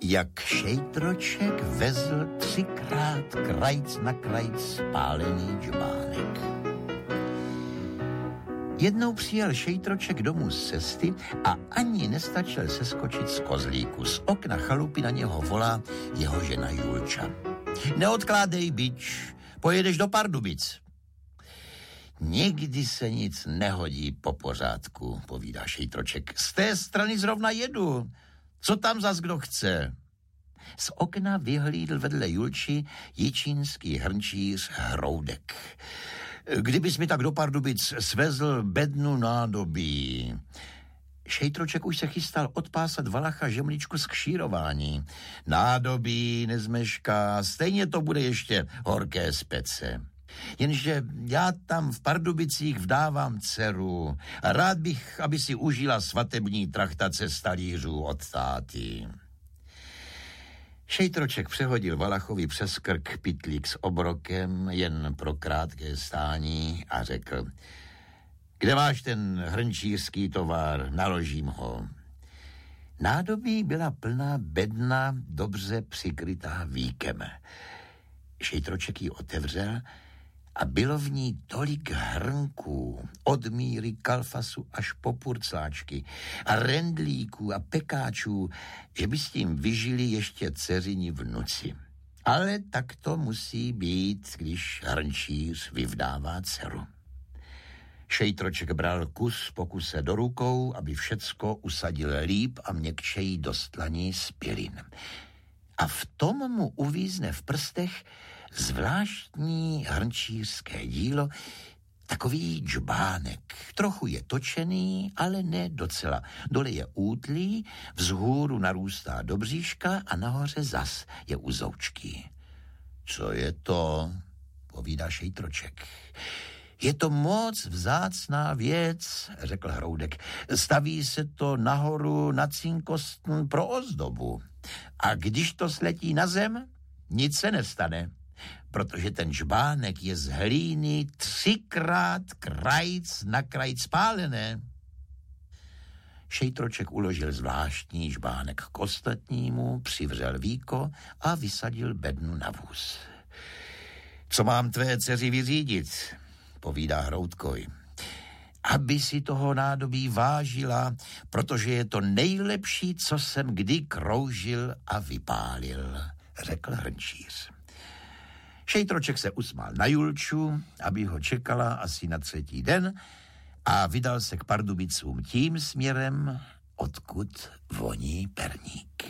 jak šejtroček vezl 3krát krajc na krajc spálený džbánek. Jednou přijel šejtroček domů z cesty a ani nestačil seskočit z kozlíku. Z okna chalupy na něho volá jeho žena Julča. Neodkládej, bič, pojedeš do Pardubic. Nikdy se nic nehodí po pořádku, povídá šejtroček. Z té strany zrovna jedu. Co tam zas kdo chce? Z okna vyhlídl vedle Julči jičínský hrnčíř Hroudek. Kdybys mi tak do Pardubic svezl bednu nádobí. Šejtroček už se chystal odpásat Valacha žemličku z kšírování. Nádobí nezmešká, stejně to bude ještě horké z pece. Jenže já tam v Pardubicích vdávám dceru a rád bych, aby si užila svatební traktace z talířů od táty. Šejtroček přehodil Valachovi přes krk pytlík s obrokem jen pro krátké stání a řekl: Kde máš ten hrnčířský tovar, naložím ho. Nádobí byla plná bedna, dobře přikrytá víkem. Šejtroček ji otevřel a bylo v ní tolik hrnků, od míry kalfasu až po purcáčky a rendlíků a pekáčů, že by s tím vyžili ještě dceřini vnuci. Ale tak to musí být, když hrnčíř vyvdává dceru. Šejtroček bral kus po kuse do rukou, aby všecko usadil líp a měkčeji do stlaní z pilin. A v tom mu uvízne v prstech zvláštní hrnčířské dílo, takový džbánek. Trochu je točený, ale ne docela. Dole je útlý, vzhůru narůstá do bříška a nahoře zas je uzoučký. Co je to? Povídá šejtroček. Je to moc vzácná věc, řekl Hroudek. Staví se to nahoru na cinkostn pro ozdobu. A když to sletí na zem, nic se nestane, protože ten džbánek je z hlíny 3krát krajc na krajc spálené. Šejtroček uložil zvláštní džbánek k ostatnímu, přivřel víko a vysadil bednu na vůz. Co mám tvé dceři vyřídit? Povídá Hroudkoj. Aby si toho nádobí vážila, protože je to nejlepší, co jsem kdy kroužil a vypálil, řekl hrnčíř. Šejtroček se usmál na Julču, aby ho čekala asi na 3. den a vydal se k Pardubicům tím směrem, odkud voní perník.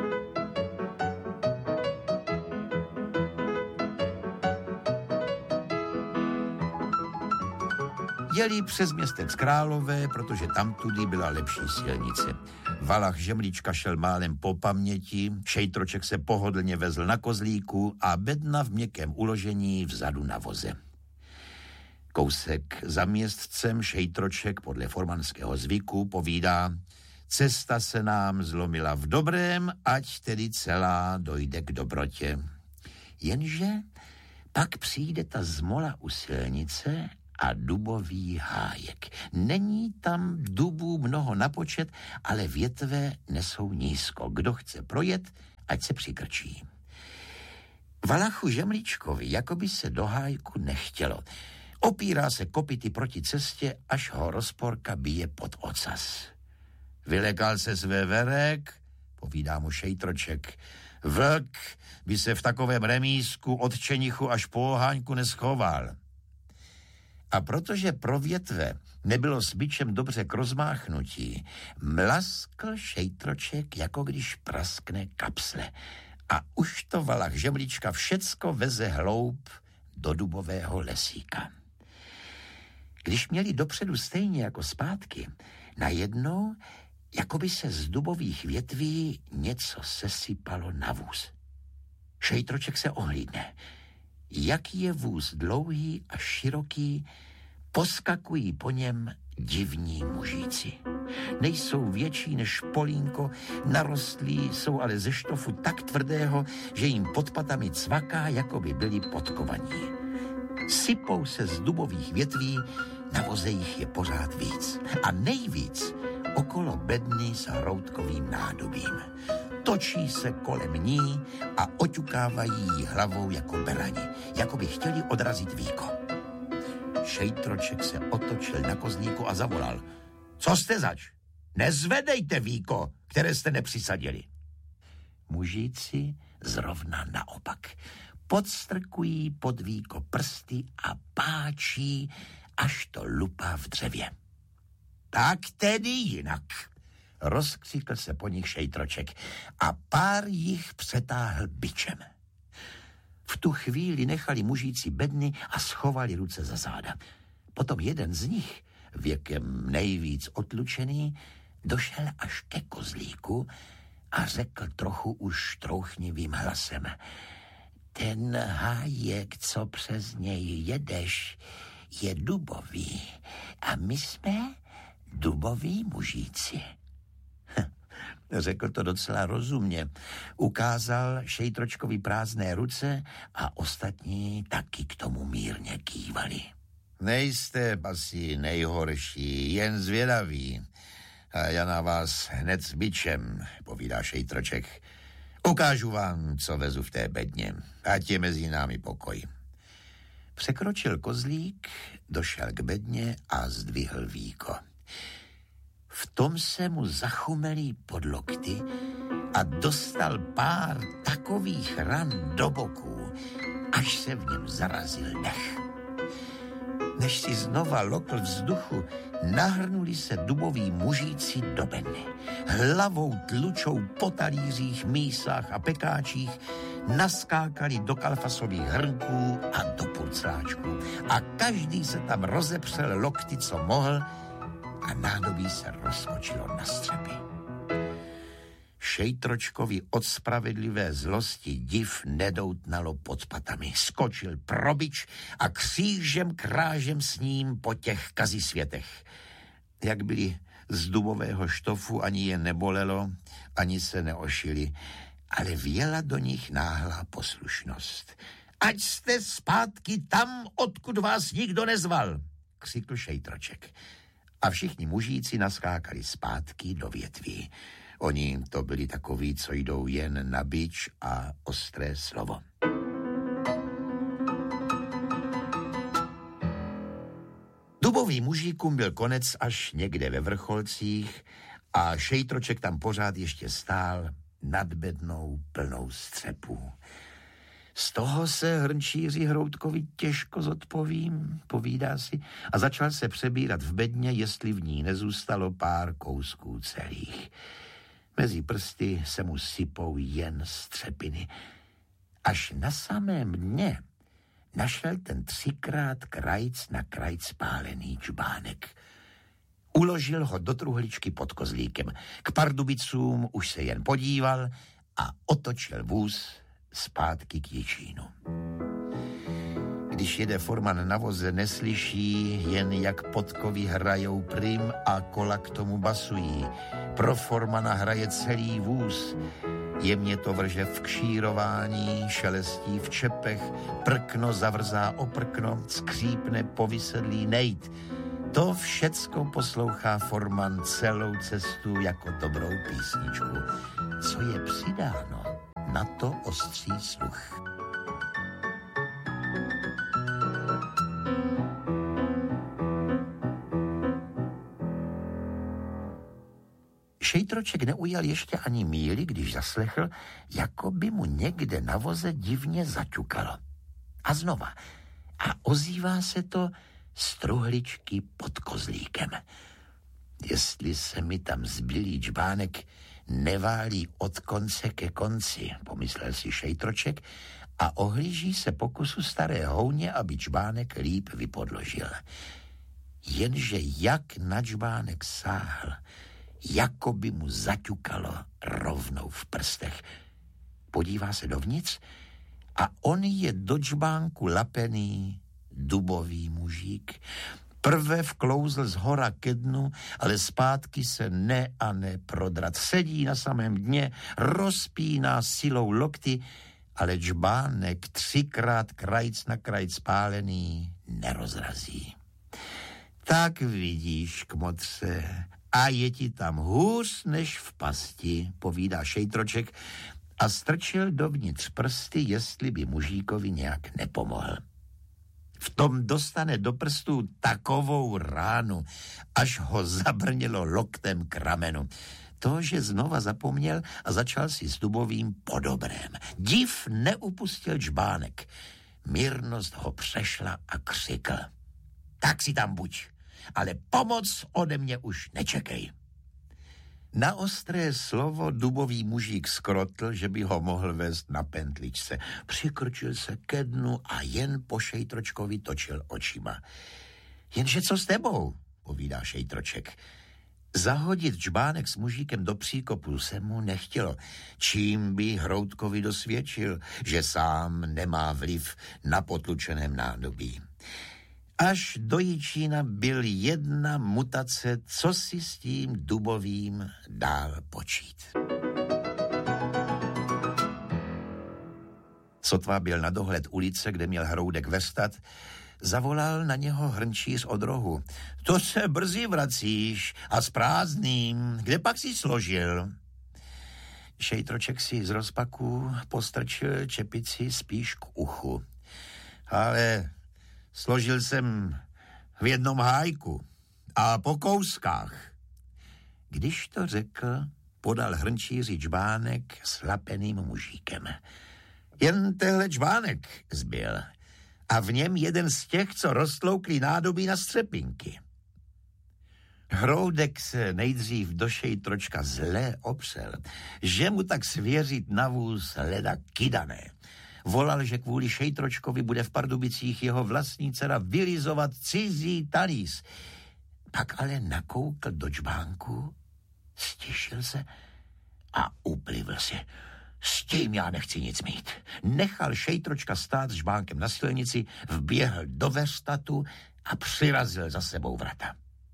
Jeli přes městec Králové, protože tamtudy byla lepší silnice. Valach žemlička šel málem po paměti, šejtroček se pohodlně vezl na kozlíku a bedna v měkkém uložení vzadu na voze. Kousek za městcem šejtroček podle formanského zvyku povídá: Cesta se nám zlomila v dobrém, ať tedy celá dojde k dobrotě. Jenže pak přijde ta zmola u silnice a dubový hájek. Není tam dubů mnoho na počet, ale větve nesou nízko. Kdo chce projet, ať se přikrčí. Valachu žemličkovi jakoby se do hájku nechtělo. Opírá se kopyty proti cestě, až ho rozporka bije pod ocas. Vylekal se své verek, povídá mu šejtroček. Vlk by se v takovém remísku od čenichu až po oháňku neschoval. A protože pro větve nebylo s bičem dobře k rozmáchnutí, mlaskl šejtroček, jako když praskne kapsle. A už to Valach žemlička všecko veze hloub do dubového lesíka. Když měli dopředu stejně jako zpátky, najednou, jako by se z dubových větví něco sesypalo na vůz. Šejtroček se ohlídne. Jaký je vůz dlouhý a široký, poskakují po něm divní mužíci. Nejsou větší než polínko, narostlí jsou ale ze štofu tak tvrdého, že jim pod patami cvaká, jako by byli podkovaní. Sypou se z dubových větví, na voze jich je pořád víc. A nejvíc okolo bedny s hroudkovým nádobím. To točí se kolem ní a oťukávají jí hlavou jako berani, jako by chtěli odrazit víko. Šejtroček se otočil na kozlíku a zavolal: Co jste zač? Nezvedejte víko, které jste nepřisadili. Mužíci zrovna naopak. Podstrkují pod víko prsty a páčí, až to lupá v dřevě. Tak tedy jinak, rozkřikl se po nich Šejtroček a pár jich přetáhl bičem. V tu chvíli nechali mužíci bedny a schovali ruce za záda. Potom jeden z nich, věkem nejvíc otlučený, došel až ke kozlíku a řekl trochu už trouchnivým hlasem: Ten hájek, co přes něj jedeš, je dubový a my jsme duboví mužíci. Řekl to docela rozumně. Ukázal Šejtročkovi prázdné ruce a ostatní taky k tomu mírně kývali. Nejste asi nejhorší, jen zvědaví. A já na vás hned s bičem, povídá Šejtroček. Ukážu vám, co vezu v té bedně, ať je mezi námi pokoj. Překročil kozlík, došel k bedně a zdvihl víko. V tom se mu zachumelí pod lokty a dostal pár takových ran do boků, až se v něm zarazil dech. Než si znova lokl vzduchu, nahrnuli se duboví mužíci do bedny. Hlavou tlučou po talířích, mísách a pekáčích, naskákali do kalfasových hrnků a do purcáčků. A každý se tam rozepřel lokty, co mohl, a nádobí se rozkočilo na střepy. Šejtročkovi od spravedlivé zlosti div nedoutnalo pod patami. Skočil pro bič a křížem krážem s ním po těch kazisvětech. Jak byli z dubového štofu, ani je nebolelo, ani se neošili, ale vjela do nich náhlá poslušnost. Ať jste zpátky tam, odkud vás nikdo nezval, křikl Šejtroček. A všichni mužíci naskákali zpátky do větví. Oni to byli takoví, co jdou jen na bič a ostré slovo. Dubovým mužíkům byl konec až někde ve Vrcholcích a Šejtroček tam pořád ještě stál nad bednou plnou střepů. Z toho se hrnčíři Hroutkovi těžko zodpovím, povídá si, a začal se přebírat v bedně, jestli v ní nezůstalo pár kousků celých. Mezi prsty se mu sypou jen střepiny. Až na samém dně našel ten 3krát krajc na krajc spálený čbánek. Uložil ho do truhličky pod kozlíkem. K pardubicům už se jen podíval a otočil vůz zpátky k Jičínu. Když jede forman na voze, neslyší jen, jak podkovy hrajou prim a kola k tomu basují. Pro formana hraje celý vůz. Jemně to vrže v kšírování, šelestí v čepech, prkno zavrzá o prkno, skřípne povysedlý nejt. To všecko poslouchá forman celou cestu jako dobrou písničku. Co je přidáno, na to ostří sluch. Šejtroček neujal ještě ani míli, když zaslechl, jako by mu někde na voze divně zaťukalo. A znova. A ozývá se to z truhličky pod kozlíkem. Jestli se mi tam zbylý čbánek neválí od konce ke konci, pomyslel si Šejtroček a ohlíží se pokusu staré houně, aby čbánek líp vypodložil. Jenže jak na čbánek sáhl, jako by mu zaťukalo rovnou v prstech. Podívá se dovnitř a on je do čbánku lapený dubový mužík. Prve vklouzl z hora ke dnu, ale zpátky se ne a ne prodrat. Sedí na samém dně, rozpíná silou lokty, ale čbánek 3krát krajc na krajc spálený nerozrazí. Tak vidíš, kmotře, A je ti tam hůř než v pasti, povídá šejtroček a strčil dovnitř prsty, jestli by mužíkovi nějak nepomohl. V tom dostane do prstů takovou ránu, až ho zabrnilo loktem k ramenu. To, že znova zapomněl a začal si s Dubovým po dobrém. Div neupustil džbánek. Mírnost ho přešla a křikl. Tak si tam buď, ale pomoc ode mě už nečekej. Na ostré slovo Dubový mužík skrotl, že by ho mohl vést na pentličce. Přikrčil se ke dnu a jen po šejtročkovi točil očima. Jenže co s tebou, povídá šejtroček. Zahodit džbánek s mužíkem do příkopu se mu nechtělo, čím by Hroutkovi dosvědčil, že sám nemá vliv na potlučeném nádobí. Až do Jičína byl jedna mutace, co si s tím Dubovým dál počít. Sotva byl na dohled ulice, kde měl Hroudek vestat, zavolal na něho hrnčíř od rohu. To se brzy vracíš a s prázdným, kde pak si složil? Šejtroček si z rozpaku postrčil čepici spíš k uchu. Ale složil jsem v jednom hájku a po kouskách. Když to řekl, podal hrnčíři džbánek s lapeným mužíkem. Jen tenhle džbánek zbyl a v něm jeden z těch, co roztloukli nádobí na střepinky. Hroudek se nejdřív do šejtročka zlé opřel, že mu tak svěřit na vůz leda kydané. Volal, že kvůli šejtročkovi bude v Pardubicích jeho vlastní dcera vylizovat cizí talíř. Pak ale nakoukl do džbánku, stišil se a uplivl si. S tím já nechci nic mít. Nechal šejtročka stát s žbánkem na silnici, vběhl do verstatu a přirazil za sebou vrata.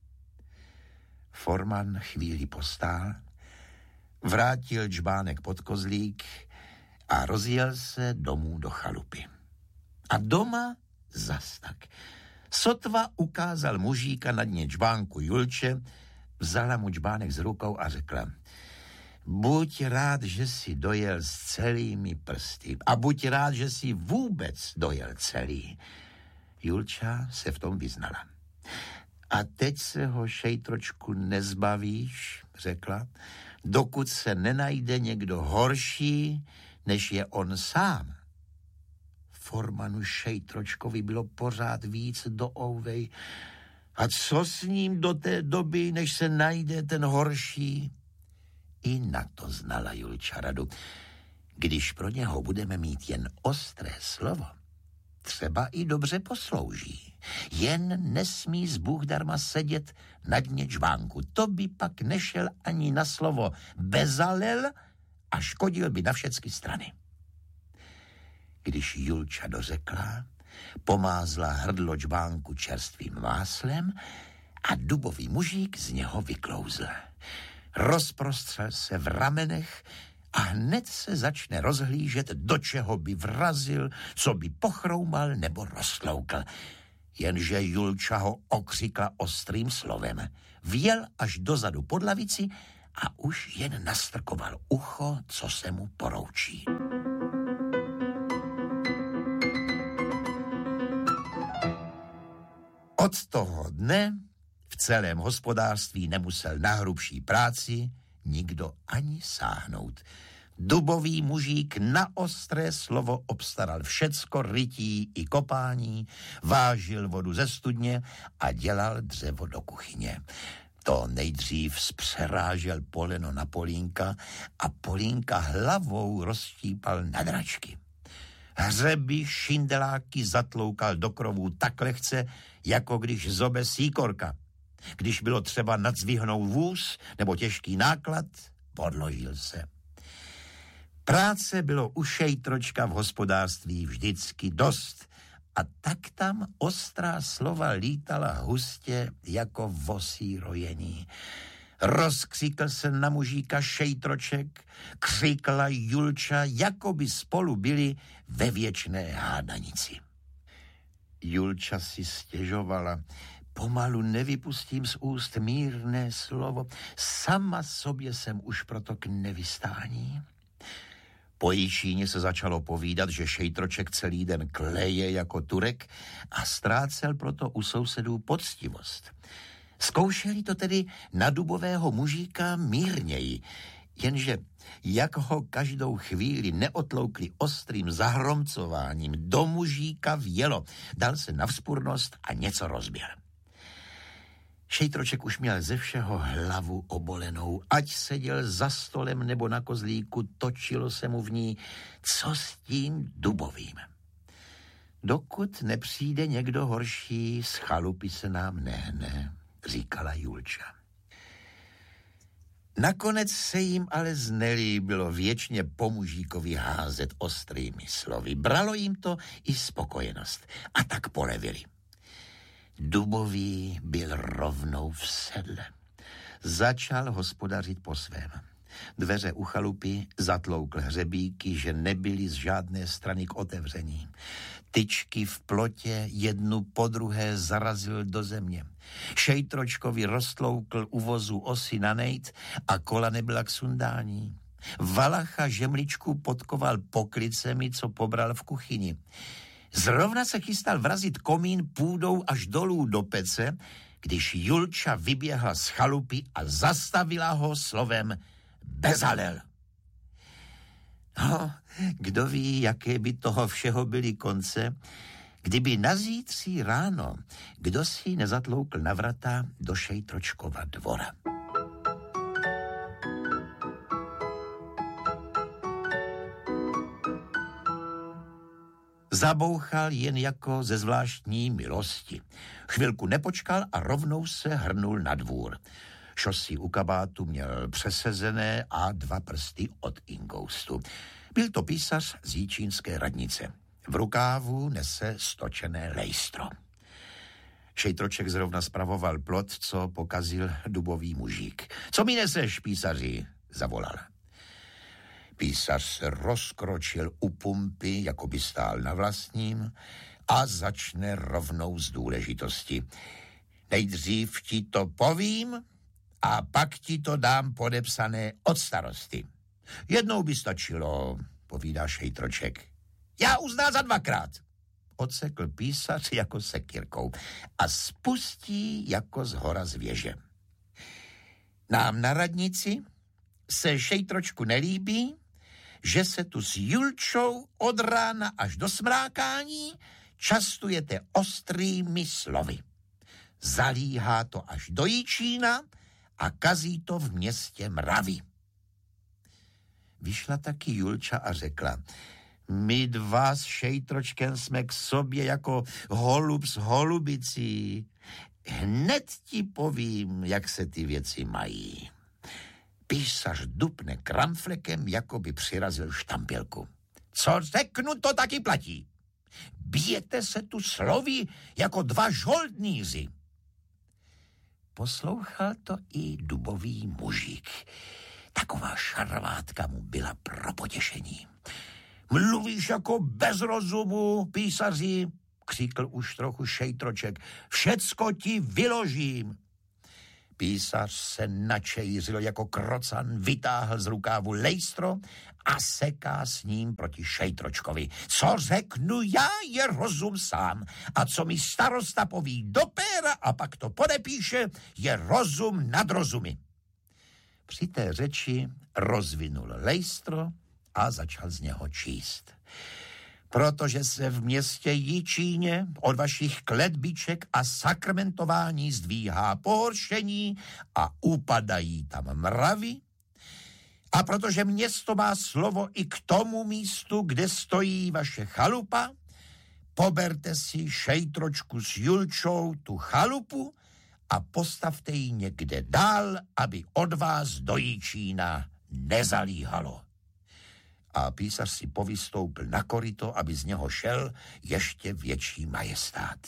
Forman chvíli postál, vrátil džbánek pod kozlík a rozjel se domů do chalupy. A doma zas tak. Sotva ukázal mužíka na dně džbánku Julče, vzala mu džbánek z rukou a řekla: buď rád, že jsi dojel s celými prsty a buď rád, že jsi vůbec dojel celý. Julča se v tom vyznala. A teď se ho, šejtročku, nezbavíš, řekla, dokud se nenajde někdo horší, než je on sám. Formanu šejtročkovi bylo pořád víc do ouvej. A co s ním do té doby, než se najde ten horší? I na to znala Julča radu. Když pro něho budeme mít jen ostré slovo, třeba i dobře poslouží. Jen nesmí zbůh darma sedět na dně džbánku. To by pak nešel ani na slovo bezalel a škodil by na všechny strany. Když Julča dořekla, pomázla hrdlo džbánku čerstvým máslem a Dubový mužík z něho vyklouzl. Rozprostřel se v ramenech a hned se začne rozhlížet, do čeho by vrazil, co by pochroumal nebo roztloukl. Jenže Julča ho okřikla ostrým slovem. Vjel až dozadu pod lavici a už jen nastrkoval ucho, co se mu poroučí. Od toho dne v celém hospodářství nemusel na hrubší práci nikdo ani sáhnout. Dubový mužík na ostré slovo obstaral všecko, rytí i kopání, vážil vodu ze studně a dělal dřevo do kuchyně. To nejdřív zpřerážel poleno na Polínka a Polínka hlavou rozštípal na dračky. Hřeby, šindeláky zatloukal do krovů tak lehce, jako když zobe síkorka. Když bylo třeba nadzvihnout vůz nebo těžký náklad, podložil se. Práce bylo u šejtročka v hospodářství vždycky dost a tak tam ostrá slova lítala hustě jako vosí rojení. Rozkřikl se na mužíka šejtroček, křikla Julča, jako by spolu byli ve věčné hádanici. Julča si stěžovala. Pomalu nevypustím z úst mírné slovo. Sama sobě jsem už proto k nevystání. Po Jičíně se začalo povídat, že Šejtroček celý den kleje jako Turek a ztrácel proto u sousedů poctivost. Zkoušeli to tedy na dubového mužíka mírněji, jenže jak ho každou chvíli neotloukli ostrým zahromcováním, do mužíka vjelo, dal se na vzpurnost a něco rozbil. Šejtroček už měl ze všeho hlavu obolenou, ať seděl za stolem nebo na kozlíku, točilo se mu v ní, co s tím dubovým. Dokud nepřijde někdo horší, z chalupy se nám nehne, říkala Julča. Nakonec se jim ale znelíbilo věčně po mužíkovi házet ostrými slovy. Bralo jim to i spokojenost a tak polevili. Dubový byl rovnou v sedle. Začal hospodařit po svém. Dveře u chalupy zatloukl hřebíky, že nebyly z žádné strany k otevření. Tyčky v plotě jednu po druhé zarazil do země. Šejtročkovi roztloukl u vozu osy na nejt a kola nebyla k sundání. Valacha žemličku podkoval poklicemi, co pobral v kuchyni. Zrovna se chystal vrazit komín půdou až dolů do pece, když Julča vyběhla z chalupy a zastavila ho slovem Bezalel. No, kdo ví, jaké by toho všeho byly konce, kdyby na zítří ráno kdo si nezatloukl na vrata do Šejtročkova dvora. Zabouchal jen jako ze zvláštní milosti. Chvilku nepočkal a rovnou se hrnul na dvůr. Šosy u kabátu měl přesezené a 2 prsty od inkoustu. Byl to písař z Jičínské radnice. V rukávu nese stočené lejstro. Šejtroček zrovna spravoval plot, co pokazil dubový mužík. Co mi neseš, písaři? Zavolal. Písař se rozkročil u pumpy, jako by stál na vlastním, a začne rovnou z důležitosti. Nejdřív ti to povím a pak ti to dám podepsané od starosty. Jednou by stačilo, povídá Šejtroček. Já uznám za 2krát, odsekl písař jako sekyrkou a spustí jako z hora z věže. Nám na radnici se Šejtročku nelíbí, že se tu s Julčou od rána až do smrákání častujete ostrými slovy. Zalíhá to až do Jičína a kazí to v městě mravy. Vyšla taky Julča a řekla, my 2 s Šejtročkem jsme k sobě jako holub s holubicí. Hned ti povím, jak se ty věci mají. Písař dupne kramflekem, jako by přirazil štampilku. Co řeknu, to taky platí. Bijete se tu slovy jako 2 žoldníři. Poslouchal to i dubový mužík. Taková šarvátka mu byla pro potěšení. Mluvíš jako bez rozumu, písaři, křikl už trochu Šejtroček. Všecko ti vyložím. Písař se načejřil jako krocan, vytáhl z rukávu lejstro a seká s ním proti Šejtročkovi. Co řeknu já, je rozum sám. A co mi starosta poví do péra a pak to podepíše, je rozum nad rozumy. Při té řeči rozvinul lejstro a začal z něho číst. Protože se v městě Jičíně od vašich kletbiček a sakramentování zdvíhá pohoršení a upadají tam mravy, a protože město má slovo i k tomu místu, kde stojí vaše chalupa, poberte si Šejtročku s Julčou tu chalupu a postavte ji někde dál, aby od vás do Jičína nezalíhalo. A písař si povystoupil na koryto, aby z něho šel ještě větší majestát.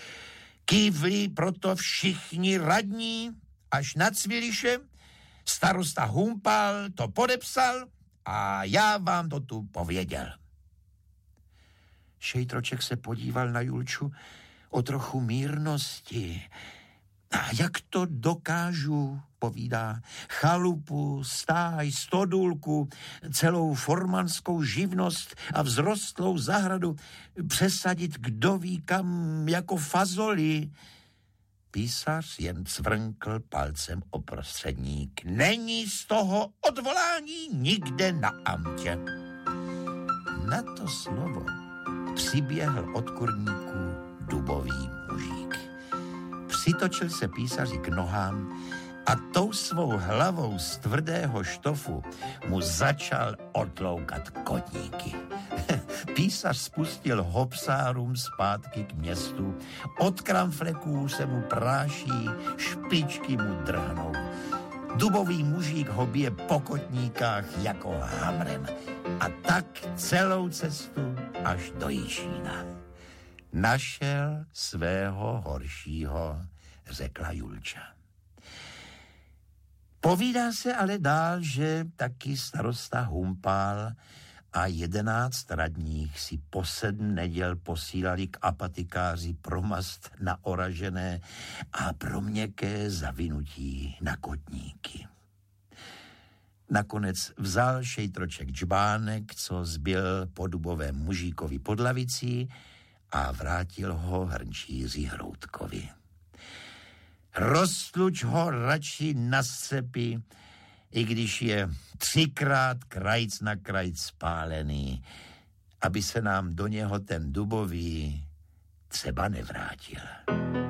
Kývli proto všichni radní až na Cviliše, starosta Humpal to podepsal a já vám to tu pověděl. Šejtroček se podíval na Julču, o trochu mírnosti. A jak to dokážu, povídá, chalupu, stáj, stodůlku, celou formanskou živnost a vzrostlou zahradu přesadit kdo ví kam jako fazoli. Písař jen cvrnkl palcem o prostředník. Není z toho odvolání nikde na amtě. Na to slovo přiběhl od kurníku dubový mužík. Přitočil se písaři k nohám a tou svou hlavou z tvrdého štofu mu začal otloukat kotníky. Písař spustil hopsárům zpátky k městu. Od kramfleků se mu práší, špičky mu drhnou. Dubový mužík ho bije po kotníkách jako hamrem. A tak celou cestu až do Jičína. Našel svého horšího, řekla Julča. Povídá se ale dál, že taky starosta Humpál a 11 radních si po 7 neděl posílali k apatikáři pro mast na oražené a pro měkké zavinutí na kotníky. Nakonec vzal šejtroček džbánek, co zbyl po dubovém mužíkovi pod lavicí a vrátil ho hrnčíři Hroutkovi. Roztluč ho radši na scepy, i když je 3krát krajc na krajc spálený, aby se nám do něho ten dubový třeba nevrátil.